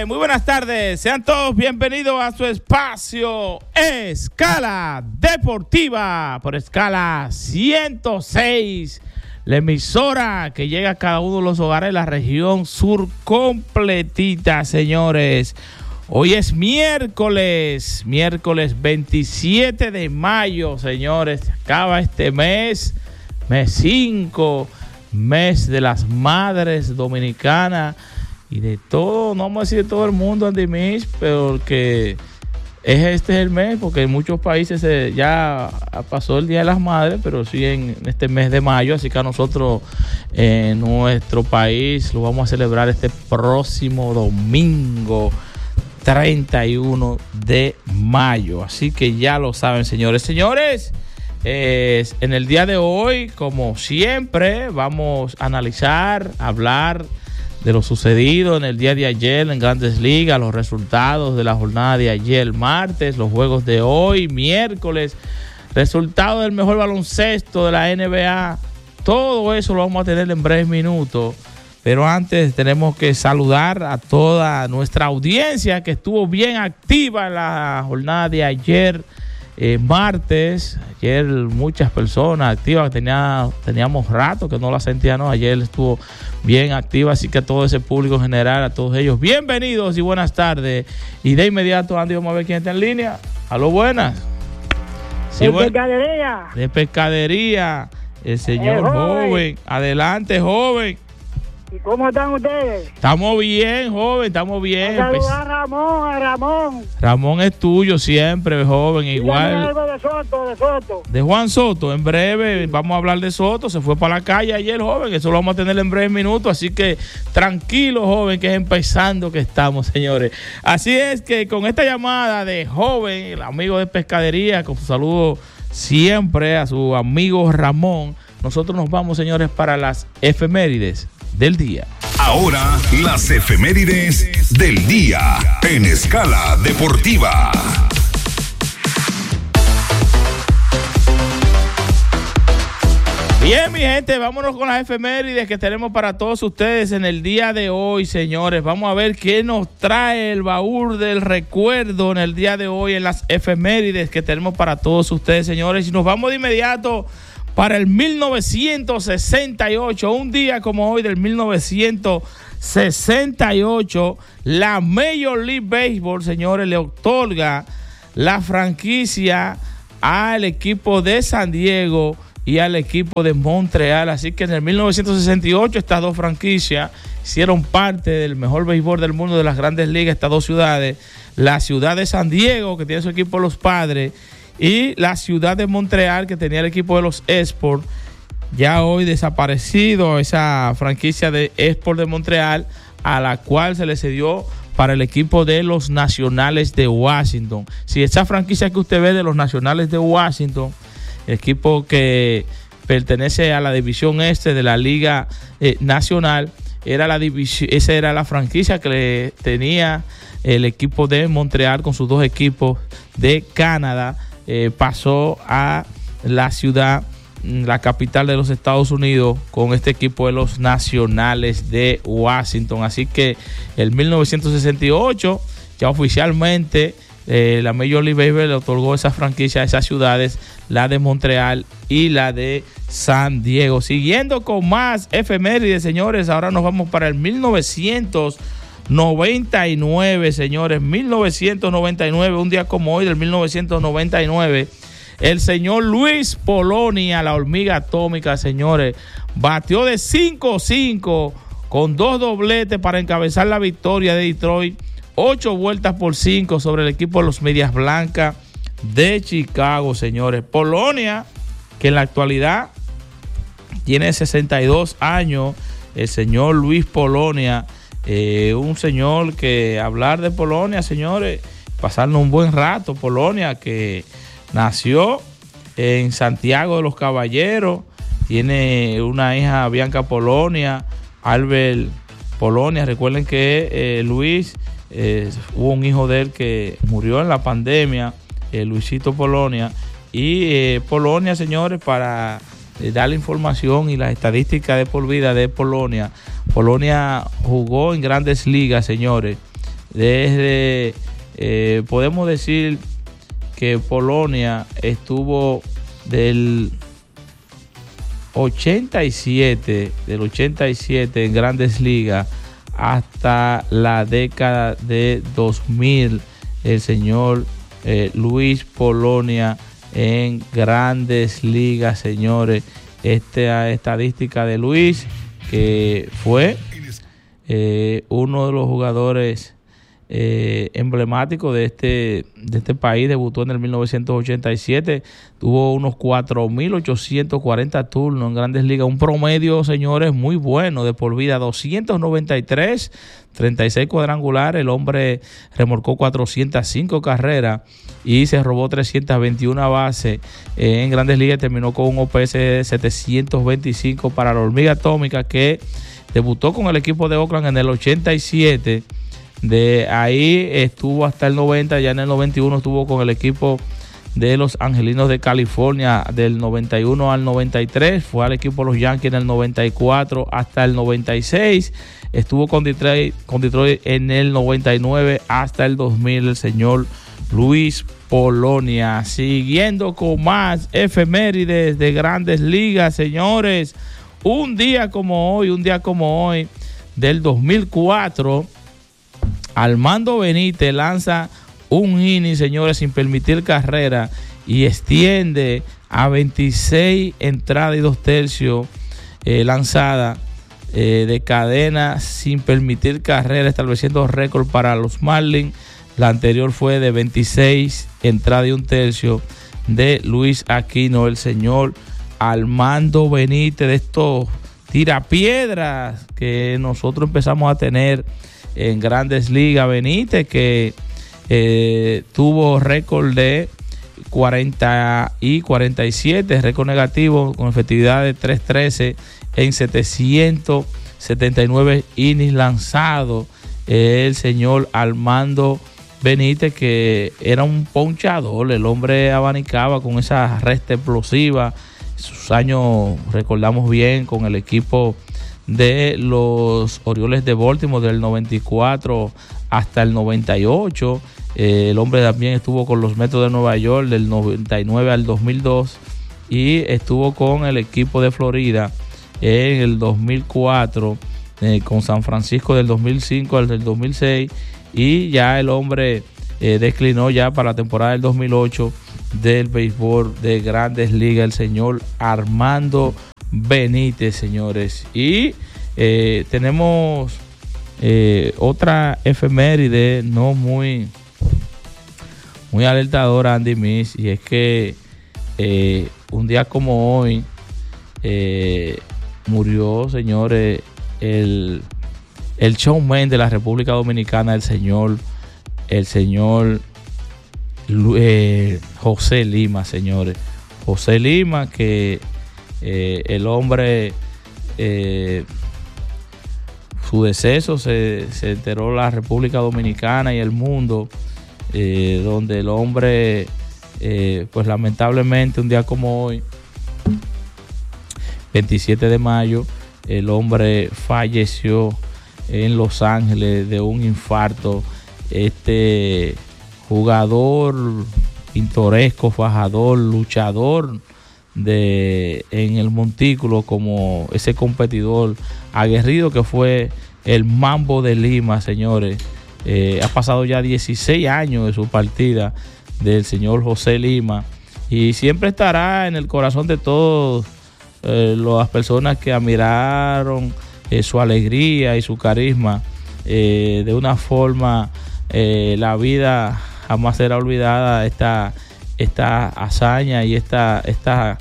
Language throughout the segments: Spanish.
muy buenas tardes. Sean todos bienvenidos a su espacio Escala Deportiva por Escala 106, la emisora que llega a cada uno de los hogares de la región sur completita, señores. Hoy es miércoles 27 de mayo, señores. Se acaba este mes 5, mes de las madres dominicanas y de todo, no vamos a decir de todo el mundo, Andy Mish, pero que este es el mes, porque en muchos países ya pasó el Día de las Madres, pero sí en este mes de mayo, así que a nosotros en nuestro país lo vamos a celebrar este próximo domingo 31 de mayo, así que ya lo saben, señores, en el día de hoy, como siempre, vamos a analizar, hablar de lo sucedido en el día de ayer en Grandes Ligas, los resultados de la jornada de ayer martes, los juegos de hoy miércoles, resultados del mejor baloncesto de la NBA. Todo eso lo vamos a tener en breves minutos, pero antes tenemos que saludar a toda nuestra audiencia que estuvo bien activa en la jornada de ayer martes. Ayer muchas personas activas, teníamos rato que no la sentíamos. Ayer estuvo bien activa, así que a todo ese público en general, a todos ellos, bienvenidos y buenas tardes. Y de inmediato, Andy, vamos a ver quién está en línea. Aló, buenas. Sí, Pescadería. De pescadería, el señor joven. Adelante, joven. ¿Y cómo están ustedes? Estamos bien, joven, estamos bien. Saludar a Ramón. Ramón es tuyo siempre, joven, igual. Algo de Soto. De Juan Soto, en breve vamos a hablar de Soto. Se fue para la calle ayer, joven, eso lo vamos a tener en breves minutos. Así que tranquilo, joven, que es empezando que estamos, señores. Así es que con esta llamada de joven, el amigo de pescadería, con su saludo siempre a su amigo Ramón, nosotros nos vamos, señores, para las efemérides del día. Ahora las efemérides del día en Escala Deportiva. Bien, mi gente, vámonos con las efemérides que tenemos para todos ustedes en el día de hoy, señores. Vamos a ver qué nos trae el baúl del recuerdo en el día de hoy en las efemérides que tenemos para todos ustedes, señores. Y nos vamos de inmediato para el 1968, un día como hoy del 1968, la Major League Baseball, señores, le otorga la franquicia al equipo de San Diego y al equipo de Montreal. Así que en el 1968 estas dos franquicias hicieron parte del mejor béisbol del mundo de las Grandes Ligas, estas dos ciudades, la ciudad de San Diego, que tiene su equipo Los Padres, y la ciudad de Montreal, que tenía el equipo de los Export, ya hoy desaparecido esa franquicia de Export de Montreal, a la cual se le cedió para el equipo de los Nacionales de Washington. Si esa franquicia que usted ve de los Nacionales de Washington, el equipo que pertenece a la división este de la Liga Nacional, esa era la franquicia que le tenía el equipo de Montreal con sus dos equipos de Canadá. Pasó a la ciudad, la capital de los Estados Unidos, con este equipo de los Nacionales de Washington. Así que en 1968 ya oficialmente la Major League Baseball le otorgó esa franquicia a esas ciudades, la de Montreal y la de San Diego. Siguiendo con más efemérides, señores, ahora nos vamos para el 1999, señores, 1999, un día como hoy del 1999, el señor Luis Polonia, la hormiga atómica, señores, batió de 5-5 con 2 dobletes para encabezar la victoria de Detroit, 8 vueltas por 5 sobre el equipo de los Medias Blancas de Chicago, señores. Polonia, que en la actualidad tiene 62 años, el señor Luis Polonia, un señor que hablar de Polonia, señores, pasarnos un buen rato. Polonia, que nació en Santiago de los Caballeros, tiene una hija, Bianca Polonia, Albert Polonia. Recuerden que Luis, hubo un hijo de él que murió en la pandemia, Luisito Polonia. Y Polonia, señores, para dar la información y las estadísticas de por vida de Polonia. Polonia jugó en Grandes Ligas, señores. desde, podemos decir que Polonia estuvo del 87 en Grandes Ligas hasta la década de 2000. El señor Luis Polonia en Grandes Ligas, señores. Esta estadística de Luis, que fue uno de los jugadores emblemático de este país. Debutó en el 1987, tuvo unos 4.840 turnos en Grandes Ligas, un promedio, señores, muy bueno de por vida, 293, 36 cuadrangulares. El hombre remolcó 405 carreras y se robó 321 bases en Grandes Ligas. Terminó con un OPS de 725 para la hormiga atómica, que debutó con el equipo de Oakland en el 87. De ahí estuvo hasta el 90, ya en el 91 estuvo con el equipo de los Angelinos de California del 91 al 93, fue al equipo de los Yankees en el 94 hasta el 96, estuvo con Detroit en el 99 hasta el 2000, el señor Luis Polonia. Siguiendo con más efemérides de Grandes Ligas, señores, un día como hoy del 2004, Armando Benítez lanza un inning, señores, sin permitir carrera y extiende a 26 entradas y 2 tercios lanzadas de cadena sin permitir carrera, estableciendo récord para los Marlins. La anterior fue de 26 entradas y 1 tercio de Luis Aquino, el señor Armando Benítez, de estos tirapiedras que nosotros empezamos a tener en Grandes Ligas. Benítez, que tuvo récord de 40 y 47, récord negativo con efectividad de 3.13 en 779 innings lanzados. El señor Armando Benítez, que era un ponchador, el hombre abanicaba con esa recta explosiva. Sus años recordamos bien con el equipo de los Orioles de Baltimore del 94 hasta el 98. El hombre también estuvo con los Metros de Nueva York del 99 al 2002 y estuvo con el equipo de Florida en el 2004, con San Francisco del 2005 al del 2006, y ya el hombre declinó ya para la temporada del 2008 del béisbol de Grandes Ligas, el señor Armando Benítez, señores. Y tenemos otra efeméride no muy alertadora, Andy Miss, y es que un día como hoy murió, señores, el showman de la República Dominicana, el señor José Lima, señores. José Lima, que el hombre, su deceso se enteró la República Dominicana y el mundo, donde el hombre, pues lamentablemente un día como hoy, 27 de mayo, el hombre falleció en Los Ángeles de un infarto. Este jugador pintoresco, fajador, luchador en el montículo, como ese competidor aguerrido que fue el Mambo de Lima, señores. Ha pasado ya 16 años de su partida, del señor José Lima, y siempre estará en el corazón de todos las personas que admiraron su alegría y su carisma. De una forma, la vida jamás será olvidada esta hazaña y este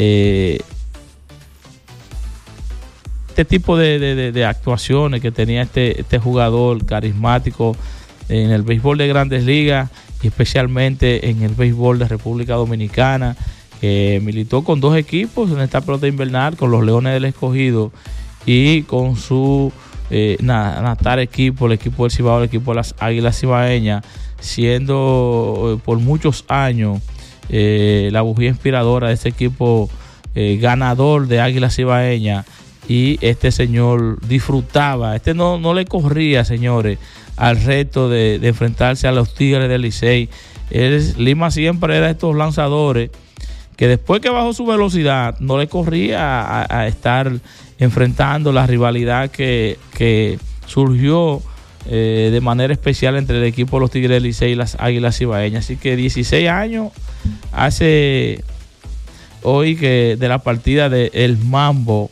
tipo de actuaciones que tenía este jugador carismático en el béisbol de Grandes Ligas y especialmente en el béisbol de República Dominicana, que militó con 2 equipos en esta pelota invernal, con los Leones del Escogido y con su natal equipo, el equipo del Cibao, el equipo de las Águilas Cibaeñas, siendo por muchos años la bujía inspiradora de este equipo ganador de Águilas Cibaeñas, y este señor disfrutaba. No le corría, señores, al reto de enfrentarse a los Tigres del Licey. Lima siempre era de estos lanzadores que después que bajó su velocidad no le corría a estar enfrentando la rivalidad que surgió de manera especial entre el equipo de los Tigres del Licey y las Águilas Cibaeñas. Así que 16 años hace hoy que de la partida del Mambo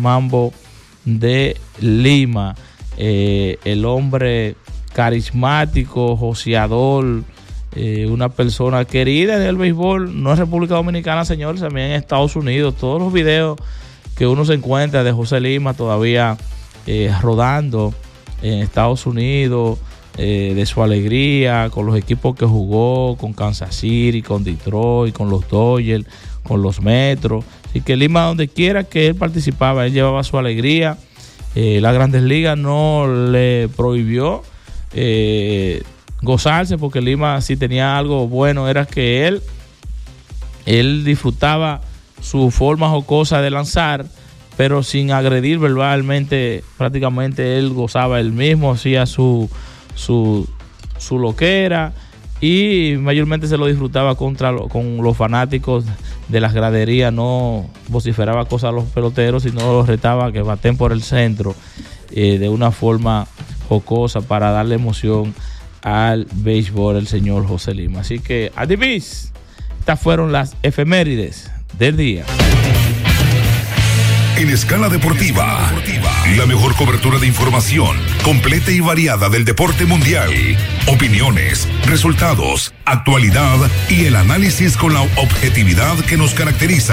de Lima, el hombre carismático, joseador, una persona querida en el béisbol, no en República Dominicana, señores, también en Estados Unidos. Todos los videos que uno se encuentra de José Lima todavía rodando en Estados Unidos, de su alegría con los equipos que jugó, con Kansas City, con Detroit, con los Dodgers, con los Metros. Así que Lima, donde quiera que él participaba, él llevaba su alegría. Las Grandes Ligas no le prohibió gozarse, porque Lima, si tenía algo bueno, era que él disfrutaba su forma jocosa de lanzar, pero sin agredir verbalmente. Prácticamente él gozaba él mismo, hacía su loquera, y mayormente se lo disfrutaba con los fanáticos de las graderías. No vociferaba cosas a los peloteros, sino los retaba a que baten por el centro de una forma jocosa para darle emoción al béisbol, el señor José Lima. Así que, adiós, estas fueron las efemérides del día. En Escala Deportiva, la mejor cobertura de información completa y variada del deporte mundial. Opiniones, resultados, actualidad y el análisis con la objetividad que nos caracteriza.